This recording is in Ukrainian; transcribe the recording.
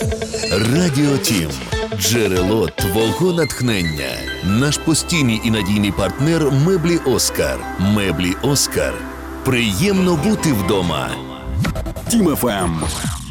Радіо Тім. Джерело твого натхнення. Наш постійний і надійний партнер Меблі Оскар. Меблі Оскар. Приємно бути вдома. Тім ФМ.